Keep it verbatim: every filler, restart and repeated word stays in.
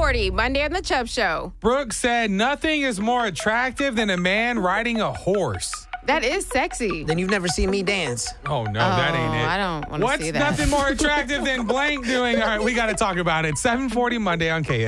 forty, Monday on the Chubb Show. Brooke said nothing is more attractive than a man riding a horse. That is sexy. Then you've never seen me dance. Oh, no, that ain't it. I don't want to What's see that. nothing more attractive than blank doing? All right, we got to talk about it. seven forty Monday on K S.